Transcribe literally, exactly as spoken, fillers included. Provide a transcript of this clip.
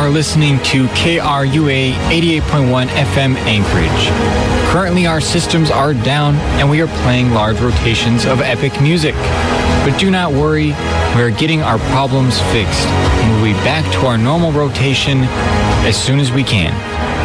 are listening to K R U A eighty-eight point one F M Anchorage. Currently our systems are down and we are playing large rotations of epic music. But do not worry, we are getting our problems fixed and we'll be back to our normal rotation as soon as we can.